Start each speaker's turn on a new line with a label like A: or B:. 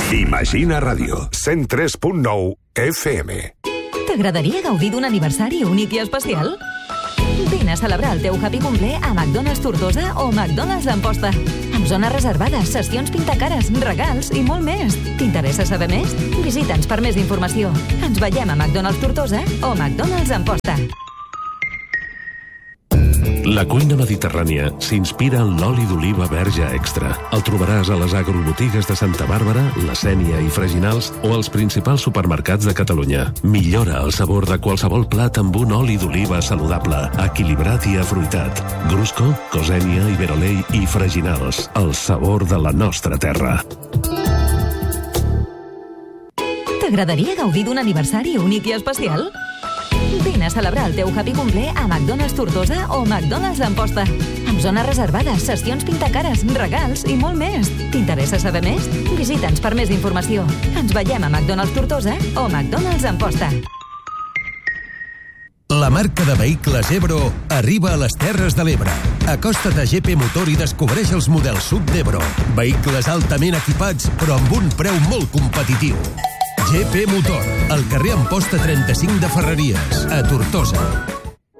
A: Imagina Ràdio, 103.9 FM.
B: T'agradaria gaudir d'un aniversari únic i especial? Vine a celebrar el teu happy cumpler a McDonald's Tortosa o McDonald's Amposta. Amb zones reservades, sessions pintacares, regals i molt més. T'interessa saber més? Visita'ns per més informació. Ens veiem a McDonald's Tortosa o McDonald's Amposta.
C: La cuina mediterrània s'inspira en l'oli d'oliva verge extra. El trobaràs a les agrobotigues de Santa Bàrbara, La Sénia i Freginals o als principals supermercats de Catalunya. Millora el sabor de qualsevol plat amb un oli d'oliva saludable, equilibrat i afruitat. Grusco, Cosènia, Iberolei i Freginals. El sabor de la nostra terra.
B: T'agradaria gaudir d'un aniversari únic i especial? Vine a celebrar el teu happy cumpler a McDonald's Tortosa o McDonald's Amposta. Amb zones reservades, sessions pintacares, regals i molt més. T'interessa saber més? Visita'ns per més informació. Ens veiem a McDonald's Tortosa o McDonald's Amposta.
D: La marca de vehicles Ebro arriba a les Terres de l'Ebre. Acosta't a GP Motor i descobreix els models SUV d'Ebro. Vehicles altament equipats, però amb un preu molt competitiu. GP Motor, al carrer Amposta 35 de Ferreries, a Tortosa.